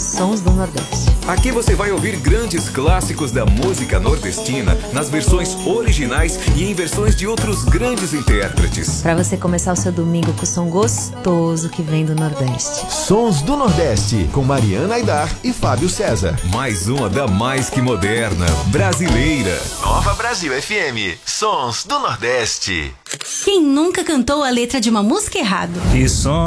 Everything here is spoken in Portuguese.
Sons do Nordeste. Aqui você vai ouvir grandes clássicos da música nordestina nas versões originais e em versões de outros grandes intérpretes. Para você começar o seu domingo com o som gostoso que vem do Nordeste. Sons do Nordeste, com Mariana Aidar e Fábio César. Mais uma da mais que moderna, brasileira. Nova Brasil FM, Sons do Nordeste. Quem nunca cantou a letra de uma música errado? Que som